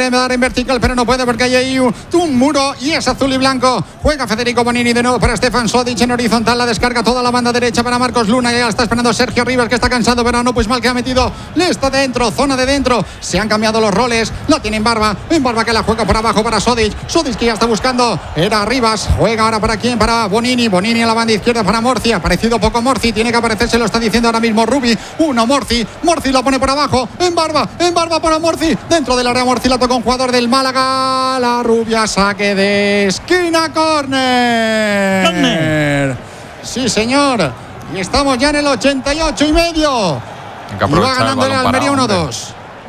quiere dar en vertical, pero no puede porque hay ahí un muro y es azul y blanco. Juega Federico Bonini de nuevo para Stefan Sodic en horizontal. La descarga toda la banda derecha para Marcos Luna. Ya está esperando Sergio Rivas, que está cansado, pero no, pues mal que ha metido. Le está dentro, zona de dentro. Se han cambiado los roles. La tiene en Barba que la juega por abajo para Sodic. Sodic que ya está buscando. Era Rivas. Juega ahora para quién, para Bonini. Bonini a la banda izquierda para Morci. Ha aparecido poco Morci. Tiene que aparecerse, lo está diciendo ahora mismo Rubi. Uno Morci. Morci lo pone por abajo. En Barba para Morci. Dentro del área Morci la toca un jugador del Málaga. La rubia, saque de esquina, córner. Sí, señor. Y estamos ya en el 88 y medio. Y va ganando el Almería 1-2.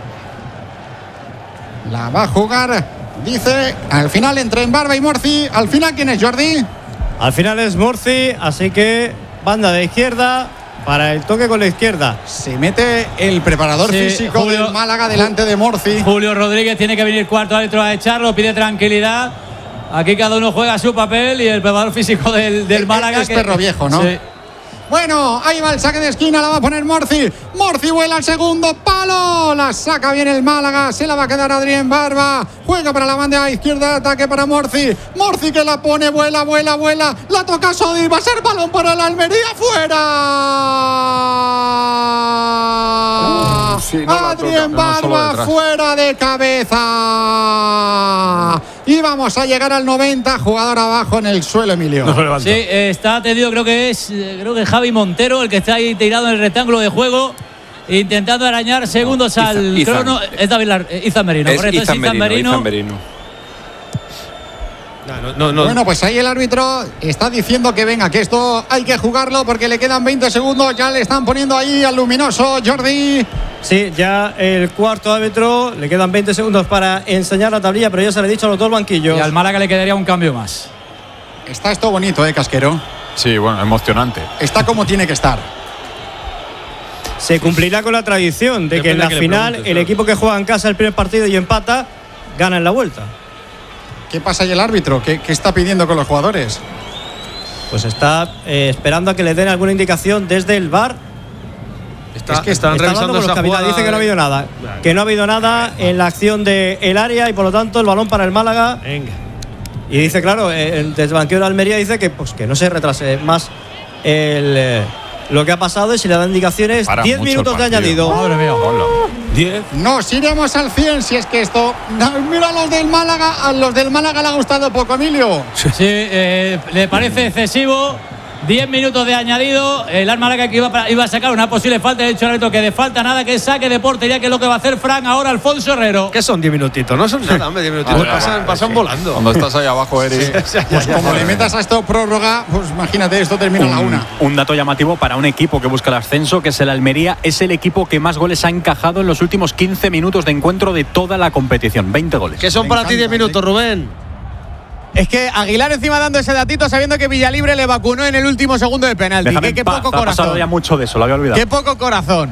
La va a jugar, dice, al final entre Embarba y Morci. Al final, ¿quién es, Jordi? Al final es Morci, así que banda de izquierda para el toque con la izquierda. Se mete el preparador físico del Málaga delante de Morci. Julio Rodríguez tiene que venir cuarto árbitro a echarlo, pide tranquilidad. Aquí cada uno juega su papel y el preparador físico del Málaga. Es perro viejo, ¿no? Sí. Bueno, ahí va el saque de esquina, la va a poner Morci. Morci vuela al segundo palo. La saca bien el Málaga, se la va a quedar Adrián Barba. Juega para la banda izquierda de ataque para Morci. Morci que la pone, vuela. La toca Sodi, va a ser balón para el Almería, fuera. Adrián Barba fuera de cabeza. Y vamos a llegar al 90, jugador abajo en el suelo, Emilio. Sí, está atendido, creo que es Javi Montero, el que está ahí tirado en el rectángulo de juego, intentando arañar segundos al crono. Es David Izan Merino, correcto, es Izan Merino. Bueno, pues ahí el árbitro está diciendo que venga, que esto hay que jugarlo porque le quedan 20 segundos. Ya le están poniendo ahí al luminoso, Jordi. Sí, ya el cuarto árbitro, le quedan 20 segundos para enseñar la tablilla, pero ya se le ha dicho a los dos banquillos. Y al Málaga le quedaría un cambio más. Está esto bonito, Casquero. Sí, bueno, emocionante. Está como tiene que estar. Se cumplirá con la tradición de que en la final el equipo que juega en casa el primer partido y empata, gana en la vuelta. ¿Qué pasa ahí el árbitro? ¿Qué está pidiendo con los jugadores? Pues está esperando a que le den alguna indicación desde el VAR. Están revisando esa jugada. Dice que no ha habido nada. Que no ha habido nada en la acción del área y por lo tanto el balón para el Málaga. Venga. Y dice, claro, desde el banquillo de Almería dice que no se retrase más lo que ha pasado y si le dan indicaciones. 10 minutos de añadido. Madre mía. 10. Nos iremos al 100 si es que esto. Mira, a los del Málaga le ha gustado poco, Emilio. Sí, le parece excesivo. 10 minutos de añadido. El Málaga que iba a sacar una posible falta. De hecho, el árbitro que de falta nada, que saque de portería, que es lo que va a hacer Fran ahora, Alfonso Herrero. ¿Qué son 10 minutitos? No son nada, hombre, 10 minutitos. Pasan volando. Cuando estás ahí abajo, Eric. Pues como le metas a esto prórroga, pues imagínate, esto termina a la 1. Un dato llamativo para un equipo que busca el ascenso, que es el Almería, es el equipo que más goles ha encajado en los últimos 15 minutos de encuentro de toda la competición. 20 goles. ¿Qué son para ti 10 minutos, Rubén? Es que Aguilar encima dando ese datito sabiendo que Villalibre le vacunó en el último segundo de penalti. Qué poco corazón. Ha pasado ya mucho de eso, lo había olvidado. Qué poco corazón.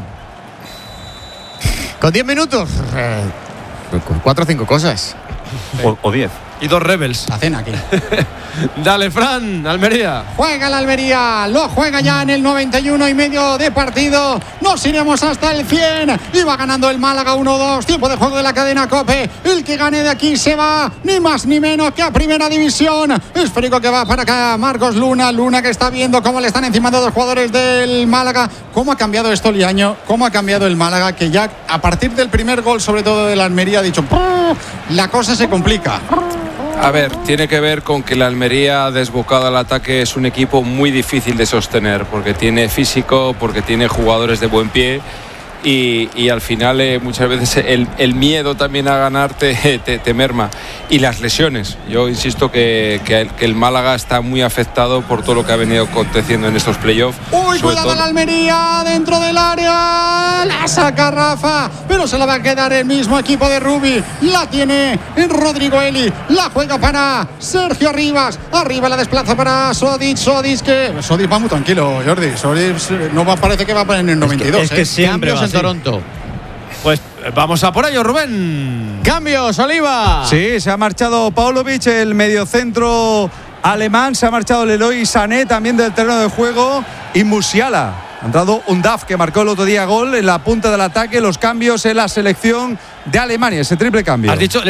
Con 10 minutos. 4 o 5 cosas. O 10. Y 2 rebels. La cena aquí. Dale, Fran, Almería. Juega el Almería, lo juega ya en el 91 y medio de partido. Nos iremos hasta el 100. Y va ganando el Málaga 1-2. Tiempo de juego de la cadena COPE. El que gane de aquí se va, ni más ni menos que a Primera División. Esférico que va para acá, Marcos Luna. Luna que está viendo cómo le están encimando dos jugadores del Málaga. ¿Cómo ha cambiado esto, Liaño? ¿Cómo ha cambiado el Málaga? Que ya a partir del primer gol, sobre todo del Almería, ha dicho, la cosa se complica. A ver, tiene que ver con que la Almería desbocado al ataque es un equipo muy difícil de sostener porque tiene físico, porque tiene jugadores de buen pie y al final muchas veces el miedo también a ganar te merma. Y las lesiones. Yo insisto que el Málaga está muy afectado por todo lo que ha venido aconteciendo en estos playoffs. ¡Uy, cuidado la Almería! Dentro del área. La saca Rafa, pero se la va a quedar el mismo equipo de Rubi. La tiene Rodrigo Eli. La juega para Sergio Rivas. Arriba la desplaza para Sodic. Sodic va muy tranquilo, Jordi. Sodic no parece que va a poner en el 92. Es que siempre va en Toronto. Pues vamos a por ello, Rubén. Cambios, Oliva. Sí, se ha marchado Paulovic, el mediocentro alemán. Se ha marchado Leroy Sané también del terreno de juego. Y Musiala. Ha entrado Undaf, que marcó el otro día gol en la punta del ataque. Los cambios en la selección de Alemania. Ese triple cambio. Has dicho